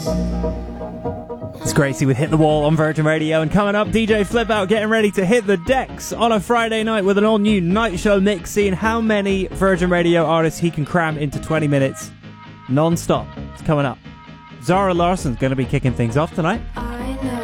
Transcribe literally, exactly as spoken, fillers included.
It's Gracie with Hit the Wall on Virgin Radio, and coming up, D J Flip Out getting ready to hit the decks on a Friday night with an all-new night show mix, seeing how many Virgin Radio artists he can cram into twenty minutes non-stop. It's coming up. Zara Larson's going to be kicking things off tonight.